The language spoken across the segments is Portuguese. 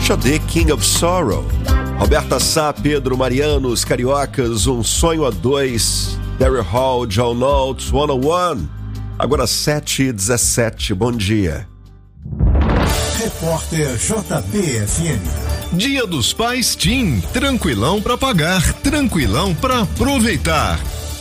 Xadê, King of Sorrow. Roberta Sá, Pedro Mariano, os Cariocas, Um Sonho a Dois. Daryl Hall, John Notes, 101. Agora 7h17, bom dia. Repórter JBFM. Dia dos Pais TIM, tranquilão pra pagar, tranquilão pra aproveitar.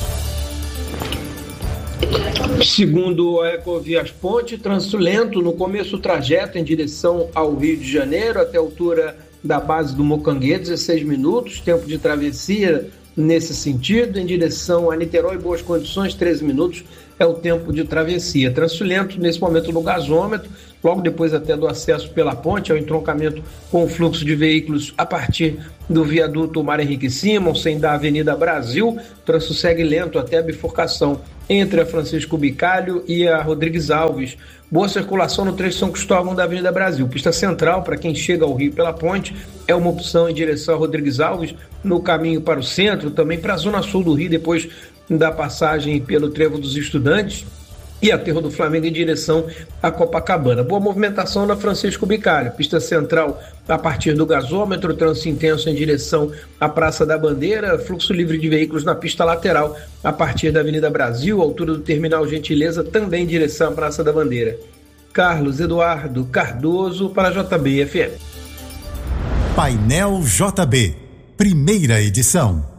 Segundo a Ecovias Ponte, trânsito lento no começo do trajeto em direção ao Rio de Janeiro, até a altura da base do Mocanguê, 16 minutos, tempo de travessia nesse sentido, em direção a Niterói, boas condições, 13 minutos é o tempo de travessia. Trânsito lento nesse momento no gasômetro, logo depois até do acesso pela ponte, ao entroncamento com o fluxo de veículos a partir do viaduto Mar Henrique Simon, sem da Avenida Brasil. O trânsito segue lento até a bifurcação entre a Francisco Bicalho e a Rodrigues Alves. Boa circulação no trecho São Cristóvão da Avenida Brasil. Pista central, para quem chega ao Rio pela ponte, é uma opção em direção a Rodrigues Alves, no caminho para o centro, também para a zona sul do Rio, depois da passagem pelo Trevo dos Estudantes e Aterro do Flamengo em direção a Copacabana. Boa movimentação na Francisco Bicalho. Pista central a partir do gasômetro, trânsito intenso em direção à Praça da Bandeira, fluxo livre de veículos na pista lateral a partir da Avenida Brasil, altura do Terminal Gentileza, também em direção à Praça da Bandeira. Carlos Eduardo Cardoso para a JBFM. Painel JB, primeira edição.